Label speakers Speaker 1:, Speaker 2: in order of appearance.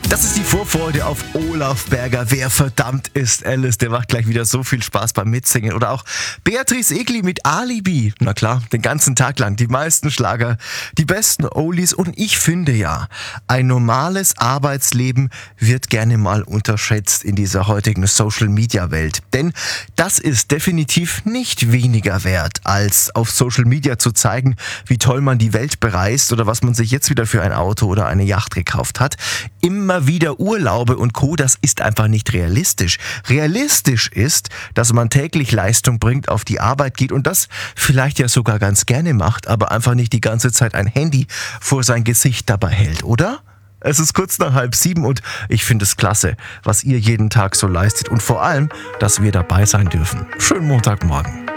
Speaker 1: Das ist die Vorfreude auf Olaf Berger. Wer verdammt ist Alice? Der macht gleich wieder so viel Spaß beim Mitsingen. Oder auch Beatrice Egli mit Alibi. Na klar, den ganzen Tag lang. Die meisten Schlager, die besten Oldies. Und ich finde ja, ein normales Arbeitsleben wird gerne mal unterschätzt in dieser heutigen Social-Media-Welt. Denn das ist definitiv nicht weniger wert, als auf Social Media zu zeigen, wie toll man die Welt bereist oder was man sich jetzt wieder für ein Auto oder eine Yacht gekauft hat. Immer wieder Urlaube und Co., das ist einfach nicht realistisch. Realistisch ist, dass man täglich Leistung bringt, auf die Arbeit geht und das vielleicht ja sogar ganz gerne macht, aber einfach nicht die ganze Zeit ein Handy vor sein Gesicht dabei hält, oder? Es ist kurz nach 6:30 und ich finde es klasse, was ihr jeden Tag so leistet und vor allem, dass wir dabei sein dürfen. Schönen Montagmorgen.